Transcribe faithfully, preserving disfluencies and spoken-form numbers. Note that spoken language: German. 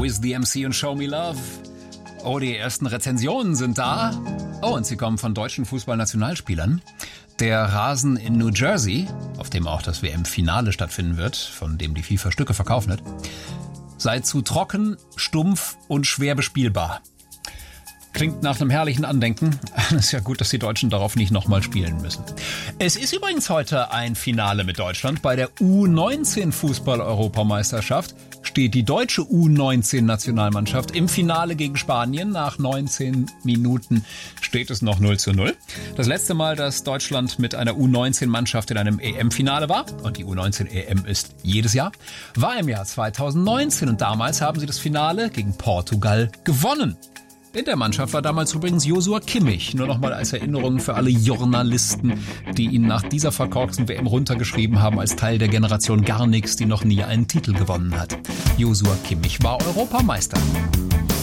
With the M C und Show Me Love. Oh, die ersten Rezensionen sind da. Oh, und sie kommen von deutschen Fußballnationalspielern. Der Rasen in New Jersey, auf dem auch das W M-Finale stattfinden wird, von dem die FIFA Stücke verkaufen wird, sei zu trocken, stumpf und schwer bespielbar. Klingt nach einem herrlichen Andenken. Es ist ja gut, dass die Deutschen darauf nicht nochmal spielen müssen. Es ist übrigens heute ein Finale mit Deutschland. Bei der U neunzehn Fußball-Europameisterschaft steht die deutsche U neunzehn Nationalmannschaft im Finale gegen Spanien. Nach neunzehn Minuten steht es noch null zu null. Das letzte Mal, dass Deutschland mit einer U neunzehn Mannschaft in einem E M-Finale war, und die U neunzehn E M ist jedes Jahr, war im Jahr zweitausendneunzehn. Und damals haben sie das Finale gegen Portugal gewonnen. In der Mannschaft war damals übrigens Joshua Kimmich. Nur noch mal als Erinnerung für alle Journalisten, die ihn nach dieser verkorksten W M runtergeschrieben haben als Teil der Generation gar nichts, die noch nie einen Titel gewonnen hat. Joshua Kimmich war Europameister.